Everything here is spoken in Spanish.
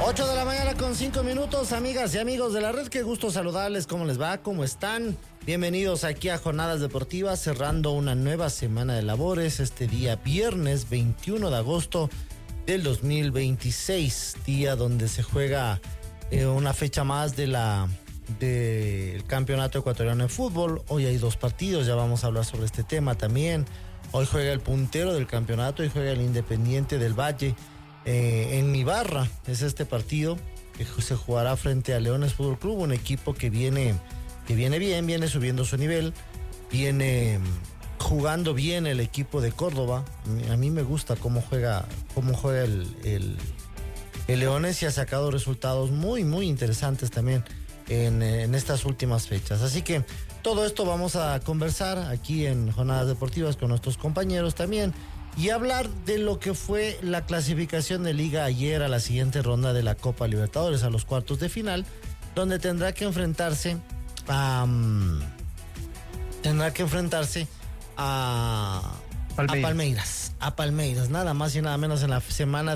8 de la mañana con 5 minutos, amigas y amigos de la red, qué gusto saludarles, ¿cómo les va? ¿Cómo están? Bienvenidos aquí a Jornadas Deportivas, cerrando una nueva semana de labores, este día viernes 21 de agosto del 2026, día donde se juega una fecha más del Campeonato Ecuatoriano de Fútbol. Hoy hay 2 partidos, ya vamos a hablar sobre este tema también. Hoy juega el puntero del campeonato y juega el Independiente del Valle. En Ibarra es este partido que se jugará frente a Leones Fútbol Club, un equipo que viene bien, viene subiendo su nivel, viene jugando bien el equipo de Córdoba. A mí me gusta cómo juega el Leones, y ha sacado resultados muy interesantes también en estas últimas fechas. Así que todo esto vamos a conversar aquí en Jornadas Deportivas con nuestros compañeros también, y hablar de lo que fue la clasificación de Liga ayer a la siguiente ronda de la Copa Libertadores, a los cuartos de final, donde tendrá que enfrentarse a Palmeiras, nada más y nada menos, en la semana